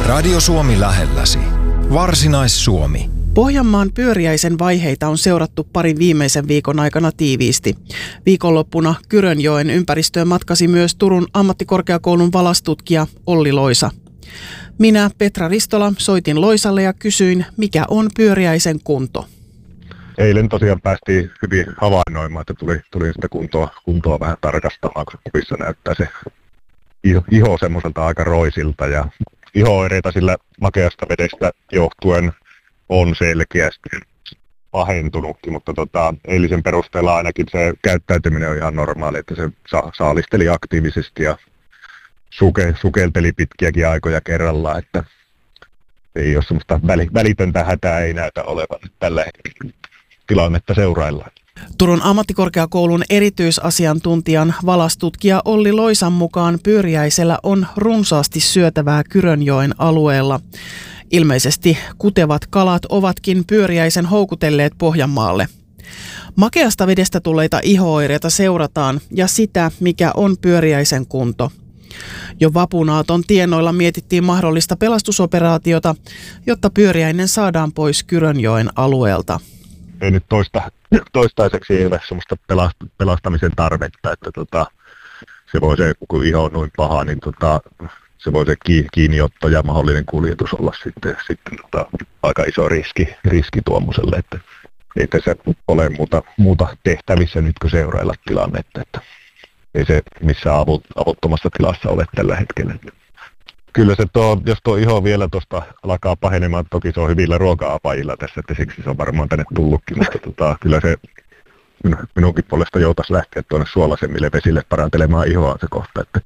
Radio Suomi lähelläsi. Varsinais-Suomi. Pohjanmaan pyöriäisen vaiheita on seurattu parin viimeisen viikon aikana tiiviisti. Viikonloppuna Kyrönjoen ympäristöön matkasi myös Turun ammattikorkeakoulun valastutkija Olli Loisa. Minä, Petra Ristola, soitin Loisalle ja kysyin, mikä on pyöriäisen kunto. Eilen tosiaan päästiin hyvin havainnoimaan, että tuli sitä kuntoa vähän tarkastamaan, kun se kuvissa näyttää se iho semmoiselta aika roisilta ja iho-oireita sillä makeasta vedestä johtuen on selkeästi pahentunutkin, mutta eilisen perusteella ainakin se käyttäytyminen on ihan normaali, että se saalisteli aktiivisesti ja sukelteli pitkiäkin aikoja kerrallaan, että ei ole semmoista välitöntä hätää ei näytä olevan tällä hetkellä. Tilannetta seuraillaan. Turun ammattikorkeakoulun erityisasiantuntijan valastutkija Olli Loisan mukaan pyöriäisellä on runsaasti syötävää Kyrönjoen alueella. Ilmeisesti kutevat kalat ovatkin pyöriäisen houkutelleet Pohjanmaalle. Makeasta vedestä tulleita iho-oireita seurataan ja sitä, mikä on pyöriäisen kunto. Jo vapunaaton tienoilla mietittiin mahdollista pelastusoperaatiota, jotta pyöriäinen saadaan pois Kyrönjoen alueelta. Ei nyt toistaiseksi ei ole sellaista pelastamisen tarvetta, että se voi se, kun iho on noin paha, niin se voi se kiinniotto ja mahdollinen kuljetus olla sitten aika iso riski tuommoiselle, että ei tässä ole muuta tehtävissä nyt kuin seurailla tilannetta, että ei se missään avuttomassa tilassa ole tällä hetkellä. Kyllä se jos tuo iho vielä tuosta alkaa pahenemaan, toki se on hyvillä ruoka-apajilla tässä, että siksi se on varmaan tänne tullutkin, mutta kyllä se minunkin puolesta joutaisi lähteä tuonne suolaisemmille vesille parantelemaan ihoa se kohta, että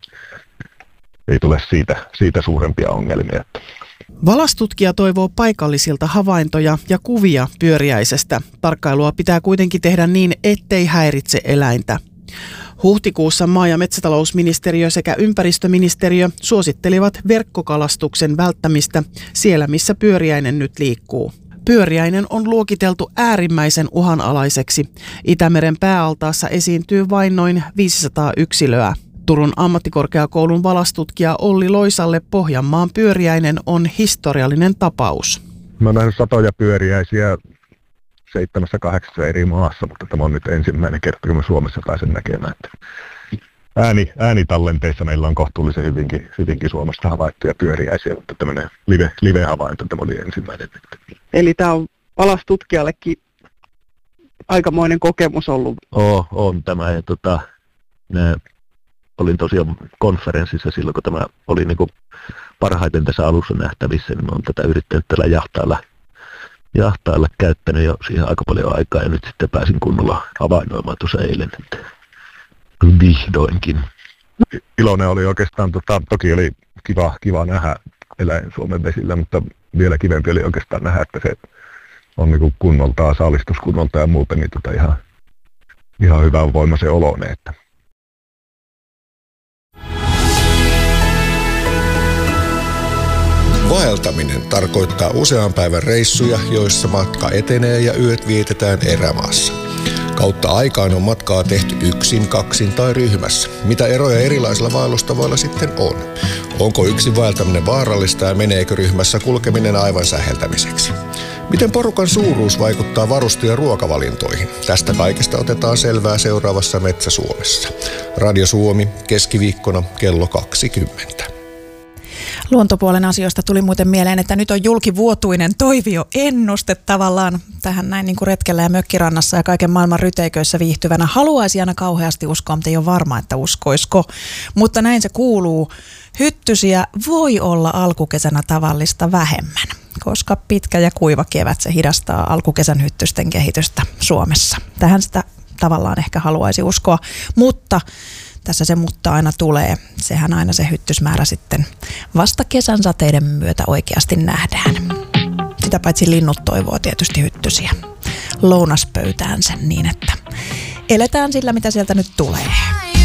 ei tule siitä suurempia ongelmia. Valastutkija toivoo paikallisilta havaintoja ja kuvia pyöriäisestä. Tarkkailua pitää kuitenkin tehdä niin, ettei häiritse eläintä. Huhtikuussa maa- ja metsätalousministeriö sekä ympäristöministeriö suosittelivat verkkokalastuksen välttämistä siellä, missä pyöriäinen nyt liikkuu. Pyöriäinen on luokiteltu äärimmäisen uhanalaiseksi. Itämeren pääaltaassa esiintyy vain noin 500 yksilöä. Turun ammattikorkeakoulun valastutkija Olli Loisalle Pohjanmaan pyöriäinen on historiallinen tapaus. Mä oon nähnyt satoja pyöriäisiä 7-8 eri maassa, mutta tämä on nyt ensimmäinen kerta, kun mä Suomessa pääsen näkemään. Äänitallenteissa meillä on kohtuullisen hyvinkin Suomesta havaittuja pyöriäisiä, mutta tämmöinen live-havainto tämä oli ensimmäinen. Eli tämä on valastutkijallekin aikamoinen kokemus ollut. On tämä. Ja olin tosiaan konferenssissa silloin, kun tämä oli niin kuin parhaiten tässä alussa nähtävissä, niin mä oon tätä yrittänyt tällä jahtailla käyttänyt jo siihen aika paljon aikaa ja nyt sitten pääsin kunnolla havainnoimaan tuossa eilen, että vihdoinkin. Iloinen oli oikeastaan, toki oli kiva nähdä eläin Suomen vesillä, mutta vielä kivempi oli oikeastaan nähdä, että se on niin kuin kunnoltaan, saalistuskunnolta ja muuten niin ihan hyvän voimaisen oloinen. Että. Vaeltaminen tarkoittaa usean päivän reissuja, joissa matka etenee ja yöt vietetään erämaassa. Kautta aikaan on matkaa tehty yksin, kaksin tai ryhmässä. Mitä eroja erilaisilla vaellustavoilla sitten on? Onko yksin vaeltaminen vaarallista ja meneekö ryhmässä kulkeminen aivan säheltämiseksi? Miten porukan suuruus vaikuttaa varuste- ja ruokavalintoihin? Tästä kaikesta otetaan selvää seuraavassa Metsä Suomessa. Radio Suomi keskiviikkona kello 20. Luontopuolen asioista tuli muuten mieleen, että nyt on julkivuotuinen toivioennuste tavallaan tähän näin niin kuin retkellä ja mökkirannassa ja kaiken maailman ryteiköissä viihtyvänä. Haluaisi aina kauheasti uskoa, mutta ei ole varma, että uskoisiko. Mutta näin se kuuluu. Hyttysiä voi olla alkukesänä tavallista vähemmän, koska pitkä ja kuiva kevät se hidastaa alkukesän hyttysten kehitystä Suomessa. Tähän sitä tavallaan ehkä haluaisi uskoa, mutta tässä se mutta aina tulee. Sehän aina se hyttysmäärä sitten vasta kesän sateiden myötä oikeasti nähdään. Sitä paitsi linnut toivoo tietysti hyttysiä lounaspöytäänsä niin, että eletään sillä, mitä sieltä nyt tulee.